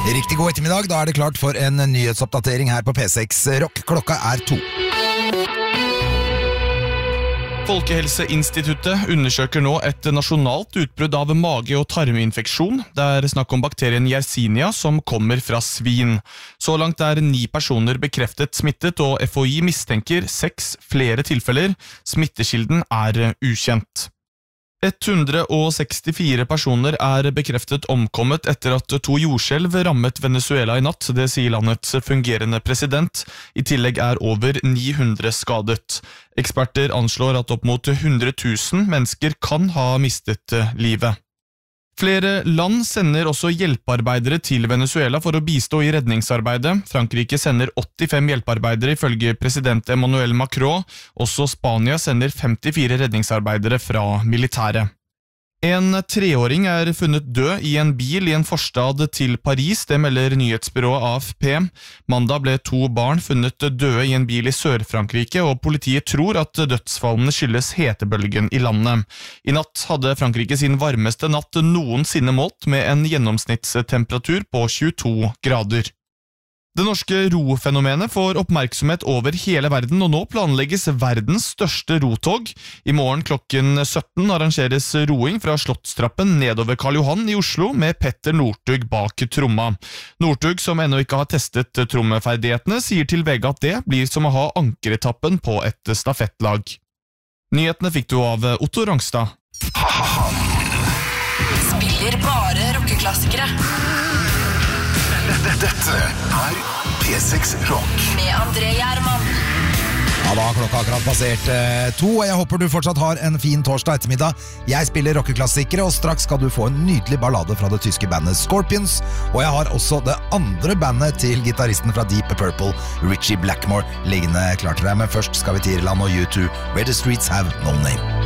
Riktig god ettermiddag, da det klart for en nyhetsoppdatering her på P6 Rock. Klokka 2. Folkehelseinstituttet undersøker nå et nasjonalt utbrudd av mage- og tarminfeksjon. Det snakk om bakterien Yersinia som kommer fra svin. Så langt 9 personer bekreftet smittet, og FHI mistenker 6 flere tilfeller. Smittekilden ukjent. 164 personer bekreftet omkommet etter at 2 jordskjelv rammet Venezuela i natt, det sier landets fungerende president. I tillegg over 900 skadet. Eksperter anslår at opp mot 100 000 mennesker kan ha mistet livet. Flere land sender også hjelpearbeidere til Venezuela for å bistå i redningsarbeidet. Frankrike sender 85 hjelpearbeidere ifølge president Emmanuel Macron. Også Spania sender 54 redningsarbeidere fra militæret. En 3-åring funnet død i en bil i en forstad til Paris, det melder nyhetsbyrået AFP. Mandag ble 2 barn funnet døde i en bil i Sør-Frankrike, og politiet tror at dødsfallene skyldes hetebølgen i landet. I natt hadde Frankrike sin varmeste natt noensinne målt, med en gjennomsnittstemperatur på 22 grader. Det norske rofenomenet får oppmerksomhet over hele verden, og nå planlegges verdens største rotog. I morgen klokken 17 arrangeres roing fra Slottstrappen nedover Karl Johan i Oslo med Petter Northug bak tromma. Northug, som ennå ikke har testet trommeferdighetene, sier til VG at det blir som å ha ankeretappen på et stafettlag. Nyhetene fikk du av Otto Rangstad. Spiller bare rockeklassikere. Dette P6 Rock med André Gjerman. Ja, da har klokka akkurat passert 2, og jeg håper du fortsatt har en fin torsdag ettermiddag. Jeg spiller rockeklassikere, og straks skal du få en nydelig ballade fra det tyske bandet Scorpions, og jeg har også det andre bandet til gitaristen fra Deep Purple, Ritchie Blackmore, liggende klart til deg. Men først skal vi til Irland og U2, Where the Streets Have No Name.